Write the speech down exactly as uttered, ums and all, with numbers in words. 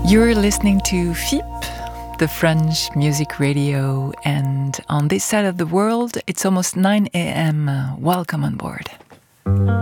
You're listening to F I P, the French Music Radio, and on this side of the world, it's almost nine a.m. Welcome on board.